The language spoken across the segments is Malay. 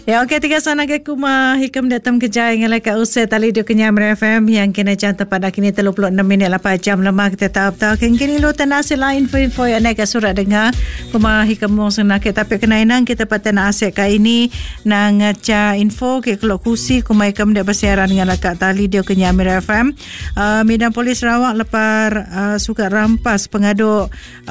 Ya, okey, tiga sana ke kuma hikam datam kejai ngalai ka usai tali do kenya FM yang kena jam tepat kini 36 minit 8 jam lemah kita tahu kini lo tanase lain info yang naik surat dengar kuma hikam mo sana ke tapi kena inang kita patena asik ka ini nang ngaca info ke kelok kusi kuma hikam dak bersiaran ngalai ka tali do kenya FM. Medan Polis Sarawak lepar suka rampas pengaduk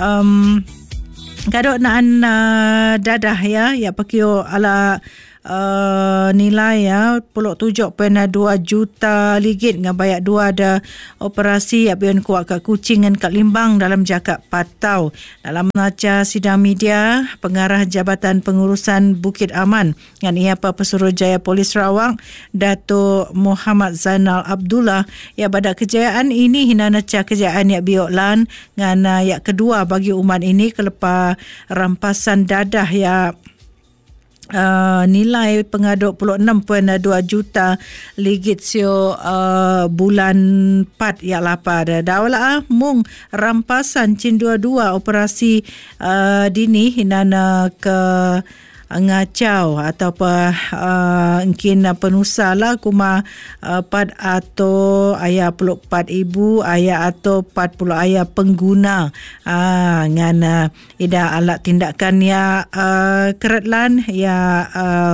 kadok naan dadah ya pakio ala nilai ya 7.2 juta ringgit dengan banyak dua ada operasi abian kuat kat Kuching dan kat Limbang dalam jakak patau. Dalam naca sidang media pengarah Jabatan Pengurusan Bukit Aman dengan IAPA Pesuruhjaya Polis Sarawak Datuk Muhammad Zainal Abdullah ya pada kejayaan ini hina naca kejayaan ya bioklan dengan ya kedua bagi umat ini kelepas rampasan dadah ya nilai pengaduk 26.2 juta ringgit sio bulan 4 ya lapar dawala mung rampasan cin dua operasi dini hinana ke ngacau atau mungkin penusa lah kuma pad atau ayah 44 ibu ayah atau 40 ayah pengguna dengan ida alat tindakan ya keretlan ya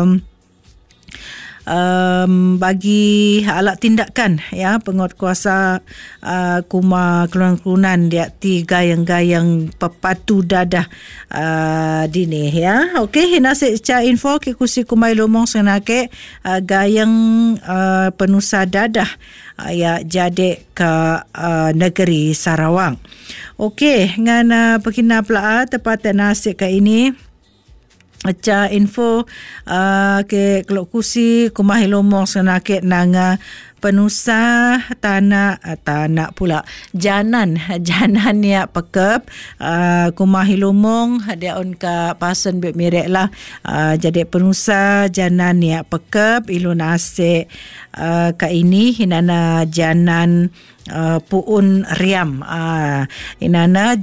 bagi alat tindakan ya penguatkuasa kuma kelunan dia tiga gayang pepatu dadah dini ya. Okey, hina seca info ke kusi kumai lomong senake gayang penusa dadah ya jadi ke negeri Sarawak. Okey, dengan pekina pelaa tepat nasik ke ini aca info ke kelok kusi kumah ilomong senakit nang penusa tanah pula janan ya pekep kumah ilomong dia on ka pasen bet mirek lah jadi penusa janan ya pekep ilun ase ka ini hinana janan Puun Riam inana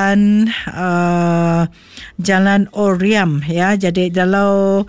jalan Oriam ya jadi dalau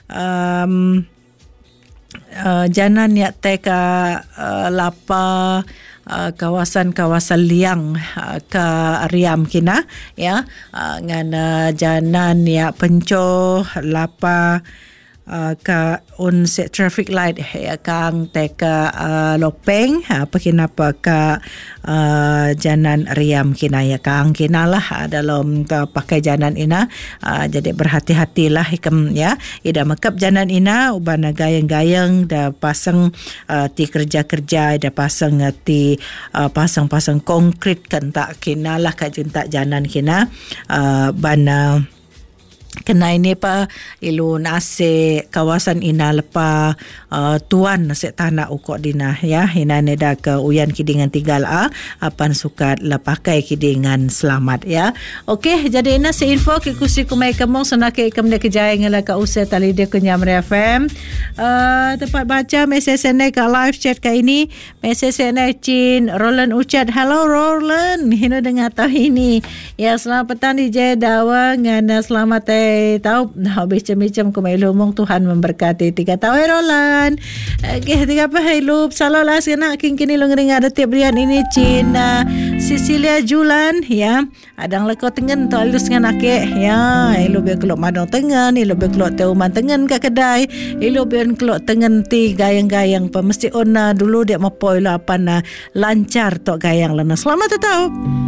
janan ya teka lapa kawasan-kawasan liang ke Riam kina ya ngana janan ya penco lapa ka on set traffic light ya kang teka lopeng apa kenapa ka janan Riam kina ya kang kina lah dalam pakai janan ina jadi berhati-hatilah hikam ya ida makap janan ina ubana gayang-gayang da pasang ti kerja-kerja da pasang ti pasang-pasang konkrit kan tak kina lah ka juntak janan kina bana kena ini pa ilu nase kawasan ina lepa tuan nase tanah ukok dina ya hina neda ke uyan kidingan tigal apan sukat lepakai kidingan selamat ya. Okey, jadi ina se info ke kusi kumai kamong senake ikam de kejaya ngala ka usai tali de kenyam FM tempat baca mesej senai ka live chat ka ini mesej senai cin Roland ucat hello Roland hina dengar tahu ini ya selamat petang di Jedawa ngana selamat tahu macam-macam kumai lumong Tuhan memberkati tiga tahu Roland. Okey, tiga apa hilup salah lah sena kini lo ngeringa ada tiap rian ini Cina Cecilia Julan ya adang leko tengen tu alus dengan ake ya ilo be kelok madong tengen ilo be kelok teuman tengen ka kedai ilo be kelok tengen ti gayang-gayang pa mesti ona dulu dia mapoi lo apa na lancar tok gayang lana selamat tahu.